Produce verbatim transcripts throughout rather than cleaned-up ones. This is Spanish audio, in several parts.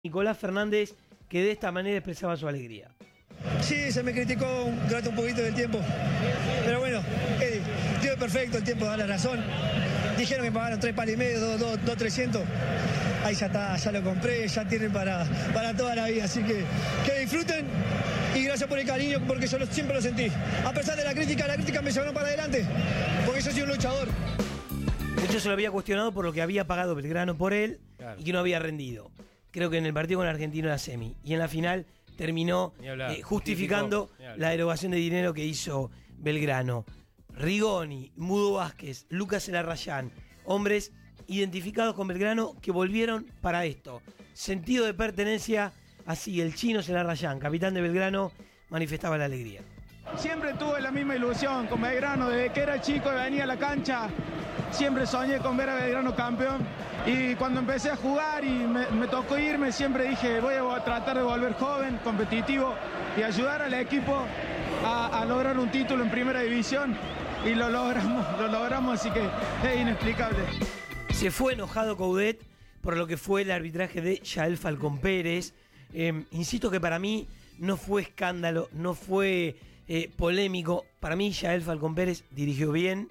Nicolás Fernández, que de esta manera expresaba su alegría. Sí, se me criticó un, durante un poquito del tiempo, pero bueno, el tío es perfecto, el tiempo da la razón. Dijeron que pagaron tres palos y medio, dos, dos, dos, trescientos. Ahí ya está, ya lo compré, ya tienen para, para toda la vida, así que que disfruten y gracias por el cariño, porque yo lo, siempre lo sentí. A pesar de la crítica, la crítica me llevaron para adelante, porque yo soy un luchador. Mucho se lo había cuestionado por lo que había pagado Belgrano por él, claro, y que no había rendido. Creo que en el partido con Argentino era semi. Y en la final terminó eh, justificando la derogación de dinero que hizo Belgrano. Rigoni, Mudo Vázquez, Lucas Elarrayán, hombres identificados con Belgrano que volvieron para esto. Sentido de pertenencia, así el chino Elarrayán, capitán de Belgrano, manifestaba la alegría. Siempre tuve la misma ilusión con Belgrano, desde que era chico y venía a la cancha, siempre soñé con ver a Belgrano campeón. Y cuando empecé a jugar y me, me tocó irme, siempre dije, voy a tratar de volver joven, competitivo y ayudar al equipo a, a lograr un título en primera división. Y lo logramos, lo logramos, así que es inexplicable. Se fue enojado Coudet por lo que fue el arbitraje de Yael Falcón Pérez. Eh, insisto que para mí no fue escándalo, no fue eh, polémico. Para mí Yael Falcón Pérez dirigió bien.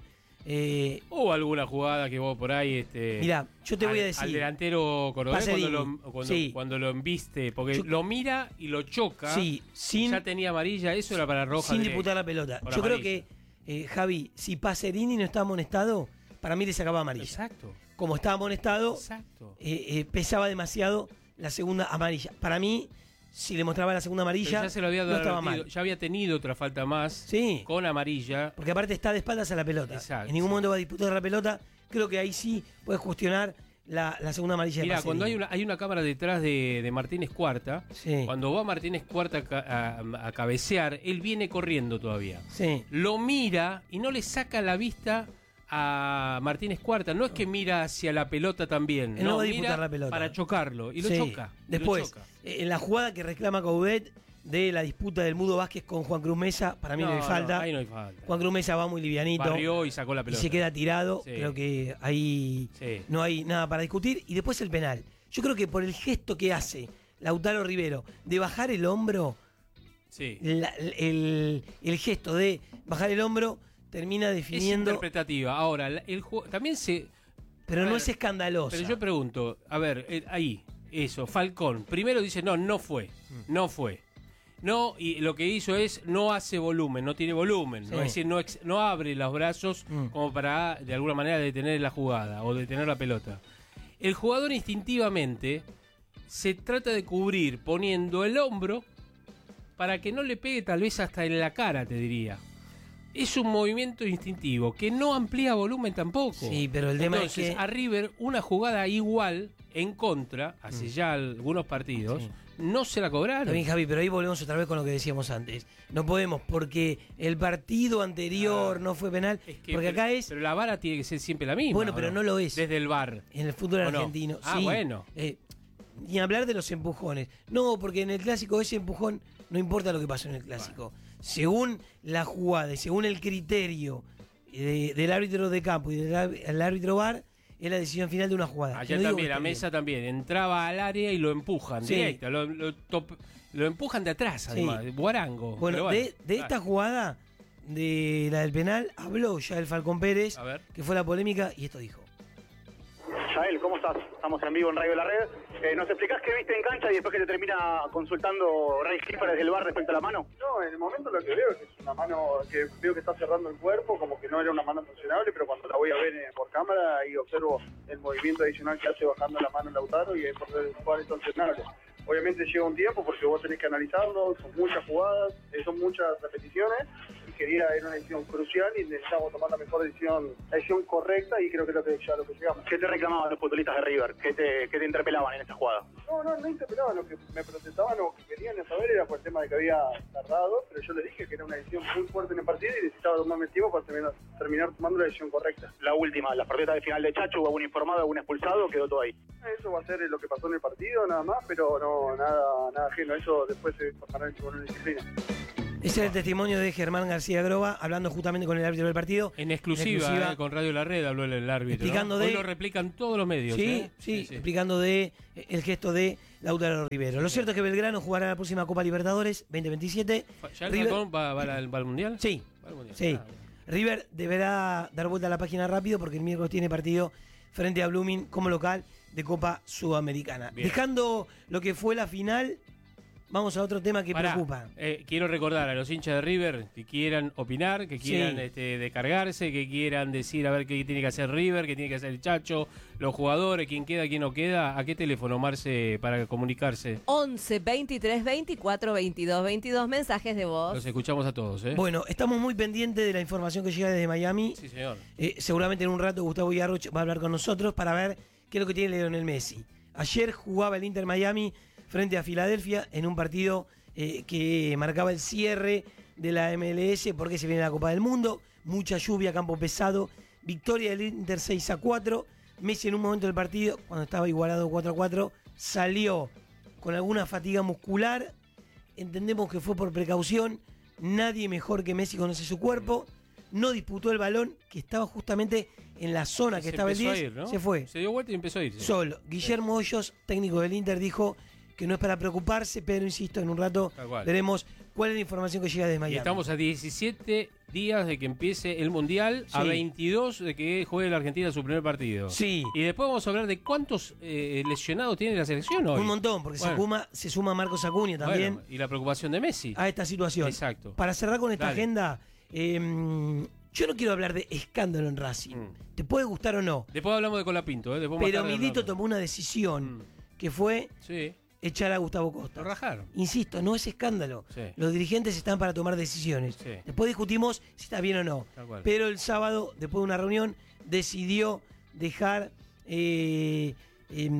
Eh, ¿Hubo alguna jugada que vos por ahí este, mira, yo te al, voy a decir al delantero Cordobés cuando lo, cuando, sí. cuando lo embiste, porque yo, lo mira y lo choca, sí, sin, ya tenía amarilla, eso era para roja sin disputar la pelota. Yo amarilla. creo que eh, Javi, si Pacerini no estaba amonestado, para mí le sacaba amarilla. Exacto. Como estaba amonestado, Exacto. Eh, eh, pesaba demasiado la segunda amarilla. Para mí, si le mostraba la segunda amarilla, pero ya se lo había no estaba mal. Ya había tenido otra falta más, sí, con amarilla. Porque aparte está de espaldas a la pelota. Exacto. En ningún momento va a disputar la pelota. Creo que ahí sí puedes cuestionar la, la segunda amarilla. Mira, de cuando hay una, hay una cámara detrás de, de Martínez Cuarta, sí, cuando va Martínez Cuarta a, a, a cabecear, él viene corriendo todavía. Sí. Lo mira y no le saca la vista a Martínez Cuarta. No es que mira hacia la pelota también. Él no, no va a disputar la pelota para chocarlo. Y lo sí. choca. Después, lo choca. en la jugada que reclama Coudet de la disputa del Mudo Vázquez con Juan Cruz Mesa, para mí no, no hay falta. No, ahí no hay falta. Juan Cruz Mesa va muy livianito. Barrió y sacó la pelota. Y se queda tirado. Sí. Creo que ahí sí. no hay nada para discutir. Y después el penal. Yo creo que por el gesto que hace Lautaro Rivero de bajar el hombro, sí. la, el, el gesto de bajar el hombro termina definiendo. Es interpretativa. Ahora, el juego también se. Pero ver, no es escandaloso. Pero yo pregunto, a ver, eh, ahí, eso, Falcón. Primero dice, no, no fue. Mm. No fue. No, y lo que hizo es, no hace volumen, no tiene volumen. Sí. ¿no? Es decir, no, ex, no abre los brazos mm. como para, de alguna manera, detener la jugada o detener la pelota. El jugador instintivamente se trata de cubrir poniendo el hombro para que no le pegue tal vez hasta en la cara, te diría. Es un movimiento instintivo que no amplía volumen tampoco. Sí, pero el tema Entonces, es que a River una jugada igual en contra, hace mm. ya algunos partidos, sí. no se la cobraron. Está bien, Javi, pero ahí volvemos otra vez con lo que decíamos antes. No podemos, porque el partido anterior ah, no fue penal, es que, porque acá pero, es... Pero la vara tiene que ser siempre la misma. Bueno, pero no? no lo es. Desde el V A R. En el fútbol argentino, no? Ah, sí. bueno. Eh, Ni hablar de los empujones. No, porque en el clásico ese empujón no importa lo que pasó en el clásico. Bueno. Según la jugada y según el criterio de, del árbitro de campo y del, del árbitro V A R, es la decisión final de una jugada. Ayer no también, la mesa bien. también. Entraba al área y lo empujan sí. directo. Lo, lo, top, lo empujan de atrás, además. Sí. Guarango. Bueno, bueno, de, de esta jugada, de la del penal, habló ya el Falcón Pérez, que fue la polémica, y esto dijo. Yael, ¿cómo estás? Estamos en vivo en Radio La Red. Eh, ¿Nos explicás qué viste en cancha y después que te termina consultando Ray Schiffer desde el V A R respecto a la mano? No, en el momento lo que veo es que es una mano que veo que está cerrando el cuerpo, como que no era una mano funcionable, pero cuando la voy a ver eh, por cámara ahí observo el movimiento adicional que hace bajando la mano en Lautaro y es por el cual es sancionable. Obviamente lleva un tiempo porque vos tenés que analizarlo, son muchas jugadas, eh, son muchas repeticiones y quería era una decisión crucial y necesitamos tomar la mejor decisión, la decisión correcta y creo que es lo que ya lo que llegamos. ¿Qué te reclamaban los futbolistas de River? ¿Qué te, qué te interpelaban en esta jugada? No, no, no interpelaban, lo que me protestaban o que querían saber era por el tema de que había tardado, pero yo le dije que era una decisión muy fuerte en el partido y necesitaba tomarme tiempo para terminar, terminar tomando la decisión correcta. La última, la partida de final de Chacho, ¿hubo algún informado, algún expulsado? ¿Quedó todo ahí? Eso va a ser lo que pasó en el partido nada más, pero no nada nada ajeno, eso después se formará en una disciplina. Ese es el testimonio de Germán García Groba, hablando justamente con el árbitro del partido. En exclusiva, en exclusiva. Eh, con Radio La Red habló el árbitro. Explicando ¿no? de, Hoy lo replican todos los medios. Sí, ¿eh? sí, sí, sí, explicando de el gesto de Lautaro Rivero. Lo cierto es que Belgrano jugará la próxima Copa Libertadores veinte veintisiete. ¿Ya el River, va, va, al, va al Mundial? Sí, va al mundial. sí. Ah, River deberá dar vuelta a la página rápido porque el miércoles tiene partido frente a Blooming como local de Copa Sudamericana. Bien. Dejando lo que fue la final, vamos a otro tema que Pará, preocupa. Eh, quiero recordar a los hinchas de River que quieran opinar, que quieran sí. este, descargarse, que quieran decir a ver qué tiene que hacer River, qué tiene que hacer el Chacho, los jugadores, quién queda, quién no queda. ¿A qué teléfono, Marce, para comunicarse? once, veintitrés, veinticuatro, veintidós, veintidós, mensajes de voz. Los escuchamos a todos, ¿eh? Bueno, estamos muy pendientes de la información que llega desde Miami. Sí, señor. Eh, seguramente en un rato Gustavo Yarroch va a hablar con nosotros para ver qué es lo que tiene Lionel Messi. Ayer jugaba el Inter Miami frente a Filadelfia en un partido eh, que marcaba el cierre de la M L S porque se viene la Copa del Mundo, mucha lluvia, campo pesado, victoria del Inter seis a cuatro. Messi en un momento del partido, cuando estaba igualado cuatro a cuatro, salió con alguna fatiga muscular. Entendemos que fue por precaución, nadie mejor que Messi conoce su cuerpo. No disputó el balón, que estaba justamente en la zona que se estaba el diez, ir, ¿no? se fue. Se dio vuelta y empezó a ir. Solo. Guillermo Hoyos, técnico del Inter, dijo que no es para preocuparse, pero insisto, en un rato veremos cuál es la información que llega de Miami. Y estamos a diecisiete días de que empiece el Mundial, sí. a veintidós de que juegue la Argentina su primer partido. Sí. Y después vamos a hablar de cuántos eh, lesionados tiene la selección hoy. Un montón, porque bueno. se, suma, se suma Marcos Acuña también. Bueno, y la preocupación de Messi. A esta situación. Exacto. Para cerrar con esta Dale. agenda, eh, yo no quiero hablar de escándalo en Racing. Mm. Te puede gustar o no. Después hablamos de Colapinto. ¿eh? Después Pero Milito tomó una decisión mm. que fue... Sí. echar a Gustavo Costa. Lo rajaron. Insisto, no es escándalo. Sí. Los dirigentes están para tomar decisiones. Sí. Después discutimos si está bien o no. Pero el sábado, después de una reunión, decidió dejar eh, eh,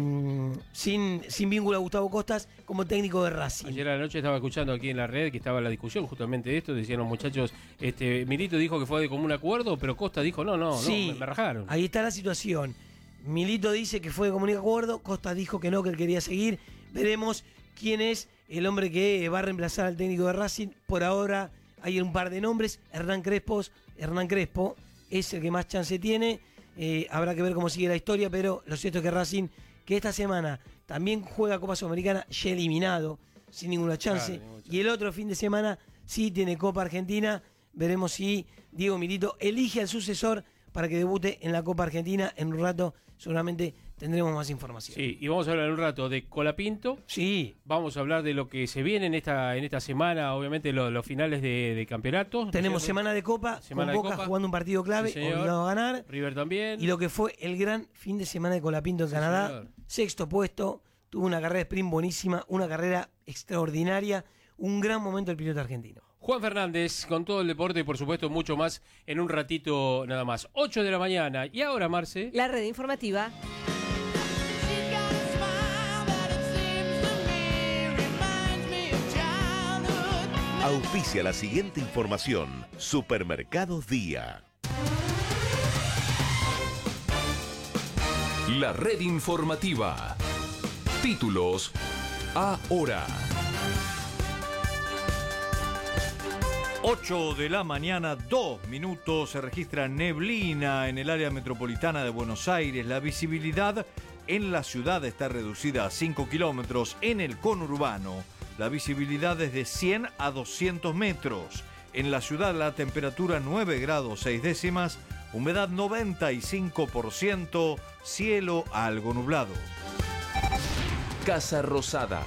sin, sin vínculo a Gustavo Costas como técnico de Racing. Ayer a la noche estaba escuchando aquí en la red que estaba la discusión justamente de esto. Decían los muchachos, este Milito dijo que fue de común acuerdo, pero Costa dijo no, no, sí, no, me, me rajaron. Ahí está la situación. Milito dice que fue de común acuerdo, Costa dijo que no, que él quería seguir. Veremos quién es el hombre que va a reemplazar al técnico de Racing. Por ahora hay un par de nombres. Hernán Crespo, Hernán Crespo es el que más chance tiene. Eh, habrá que ver cómo sigue la historia, pero lo cierto es que Racing, que esta semana también juega Copa Sudamericana, ya eliminado, sin ninguna chance. Claro, ninguna chance. Y el otro fin de semana sí tiene Copa Argentina. Veremos si Diego Milito elige al sucesor para que debute en la Copa Argentina. En un rato seguramente tendremos más información. Sí, y vamos a hablar en un rato de Colapinto. Sí. Vamos a hablar de lo que se viene en esta en esta semana, obviamente lo, los finales de, de campeonato. Tenemos semana de Copa, semana con Boca Copa. jugando un partido clave, sí, obligado a ganar. River también. Y lo que fue el gran fin de semana de Colapinto en sí, Canadá. Señor. Sexto puesto, tuvo una carrera de sprint buenísima, una carrera extraordinaria, un gran momento del piloto argentino. Juan Fernández, con todo el deporte y por supuesto mucho más en un ratito nada más. ocho de la mañana. Y ahora, Marce. La red informativa. Auspicia la siguiente información. Supermercados Día. La red informativa. Títulos ahora. ocho de la mañana, dos minutos, se registra neblina en el área metropolitana de Buenos Aires. La visibilidad en la ciudad está reducida a cinco kilómetros. En el conurbano, la visibilidad es de cien a doscientos metros. En la ciudad, la temperatura nueve grados seis décimas, humedad noventa y cinco por ciento, cielo algo nublado. Casa Rosada.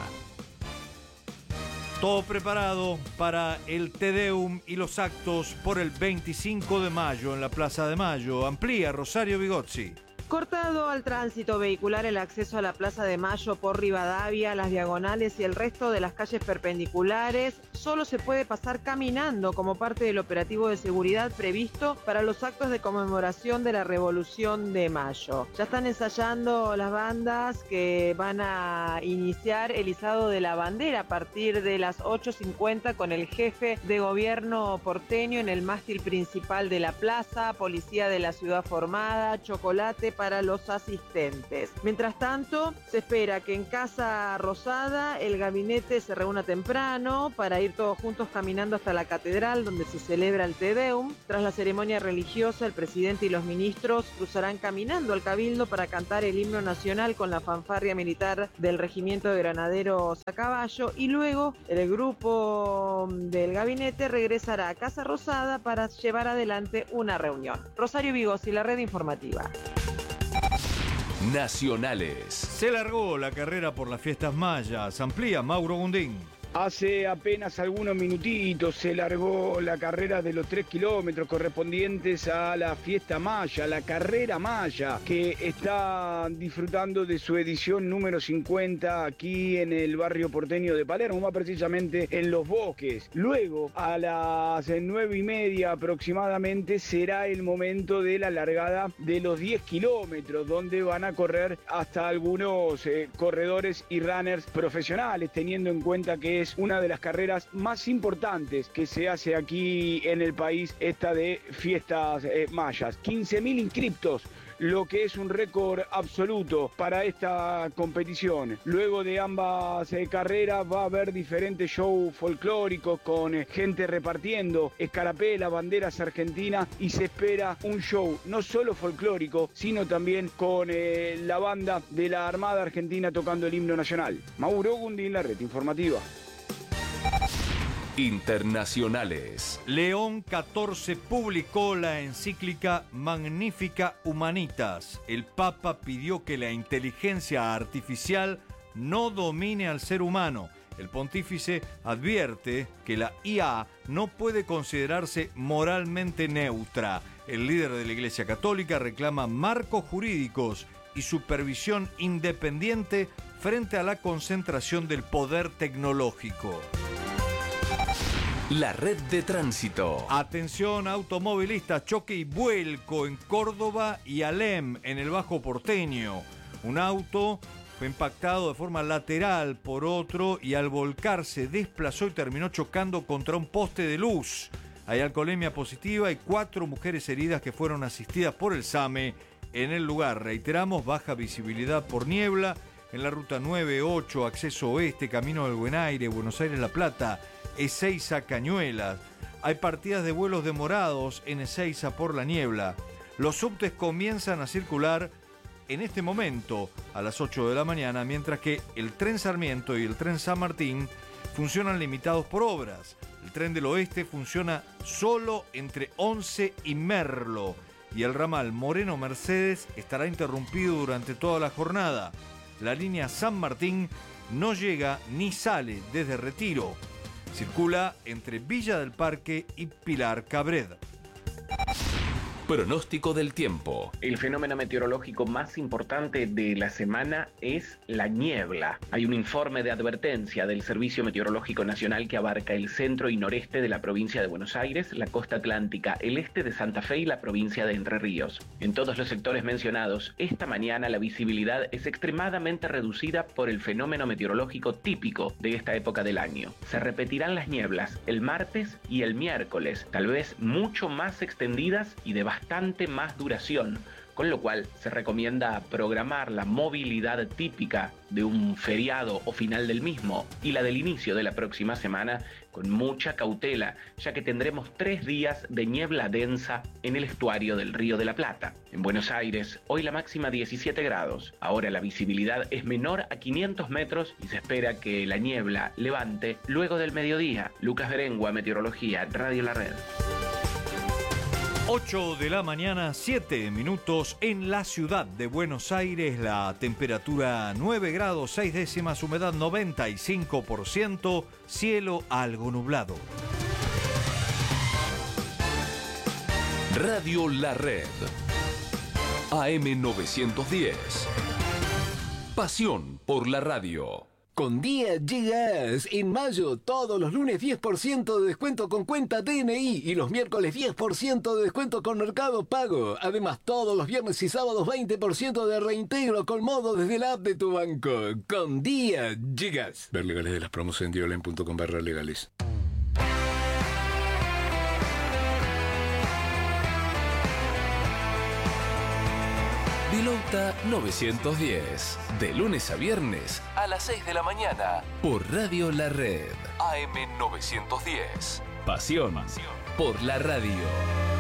Todo preparado para el Te Deum y los actos por el veinticinco de mayo en la Plaza de Mayo. Amplía Rosario Bigozzi. Cortado al tránsito vehicular el acceso a la Plaza de Mayo por Rivadavia, las diagonales y el resto de las calles perpendiculares. Solo se puede pasar caminando como parte del operativo de seguridad previsto para los actos de conmemoración de la Revolución de Mayo. Ya están ensayando las bandas que van a iniciar el izado de la bandera a partir de las ocho cincuenta con el jefe de gobierno porteño en el mástil principal de la plaza, policía de la ciudad formada, chocolate, para los asistentes. Mientras tanto, se espera que en Casa Rosada el gabinete se reúna temprano para ir todos juntos caminando hasta la catedral donde se celebra el Te Deum. Tras la ceremonia religiosa, el presidente y los ministros cruzarán caminando al Cabildo para cantar el himno nacional con la fanfarria militar del Regimiento de Granaderos a caballo, y luego el grupo del gabinete regresará a Casa Rosada para llevar adelante una reunión. Rosario Vigosi, la red informativa. Nacionales. Se largó la carrera por las fiestas mayas. Amplía Mauro Gundín. Hace apenas algunos minutitos se largó la carrera de los tres kilómetros correspondientes a la fiesta maya, la carrera maya, que está disfrutando de su edición número cincuenta aquí en el barrio porteño de Palermo, más precisamente en Los Bosques. Luego, a las nueve y media aproximadamente, será el momento de la largada de los diez kilómetros, donde van a correr hasta algunos eh, corredores y runners profesionales, teniendo en cuenta que es una de las carreras más importantes que se hace aquí en el país, esta de fiestas eh, mayas. quince mil inscriptos, lo que es un récord absoluto para esta competición. Luego de ambas eh, carreras va a haber diferentes shows folclóricos con eh, gente repartiendo escarapela, banderas argentinas, y se espera un show no solo folclórico, sino también con eh, la banda de la Armada Argentina tocando el himno nacional. Mauro Gundín, la red informativa. Internacionales. León catorce publicó la encíclica Magnifica Humanitas. El Papa pidió que la inteligencia artificial no domine al ser humano. El pontífice advierte que la I A no puede considerarse moralmente neutra. El líder de la Iglesia Católica reclama marcos jurídicos y supervisión independiente frente a la concentración del poder tecnológico. La red de tránsito. Atención automovilistas, choque y vuelco en Córdoba y Alem, en el Bajo Porteño. Un auto fue impactado de forma lateral por otro y al volcarse desplazó y terminó chocando contra un poste de luz. Hay alcoholemia positiva y cuatro mujeres heridas que fueron asistidas por el SAME en el lugar. Reiteramos, baja visibilidad por niebla en la ruta nueve ocho, acceso oeste, camino del Buen Aire, Buenos Aires-La Plata, Ezeiza Cañuelas. Hay partidas de vuelos demorados en Ezeiza por la niebla. Los subtes comienzan a circular en este momento a las ocho de la mañana, mientras que el tren Sarmiento y el tren San Martín funcionan limitados por obras. El tren del oeste funciona solo entre Once y Merlo, y el ramal Moreno-Mercedes estará interrumpido durante toda la jornada. La línea San Martín no llega ni sale desde Retiro. Circula entre Villa del Parque y Pilar Cabred. Pronóstico del tiempo. El fenómeno meteorológico más importante de la semana es la niebla. Hay un informe de advertencia del Servicio Meteorológico Nacional que abarca el centro y noreste de la provincia de Buenos Aires, la costa atlántica, el este de Santa Fe y la provincia de Entre Ríos. En todos los sectores mencionados, esta mañana la visibilidad es extremadamente reducida por el fenómeno meteorológico típico de esta época del año. Se repetirán las nieblas el martes y el miércoles, tal vez mucho más extendidas y de bastante más duración, con lo cual se recomienda programar la movilidad típica de un feriado o final del mismo y la del inicio de la próxima semana con mucha cautela, ya que tendremos tres días de niebla densa en el estuario del Río de la Plata. En Buenos Aires, hoy la máxima diecisiete grados. Ahora la visibilidad es menor a quinientos metros y se espera que la niebla levante luego del mediodía. Lucas Berengua, Meteorología, Radio La Red. ocho de la mañana, siete minutos en la ciudad de Buenos Aires. La temperatura nueve grados, seis décimas, humedad noventa y cinco por ciento, cielo algo nublado. Radio La Red. A M novecientos diez. Pasión por la radio. Con Día Llegas. En mayo, todos los lunes diez por ciento de descuento con cuenta D N I y los miércoles diez por ciento de descuento con Mercado Pago. Además, todos los viernes y sábados veinte por ciento de reintegro con modo desde la app de tu banco. Con Día Llegas. Ver legales de las promos en diolen punto com barra legales. Vilauta novecientos diez. De lunes a viernes a las seis de la mañana. Por Radio La Red. A M novecientos diez. Pasión por la radio.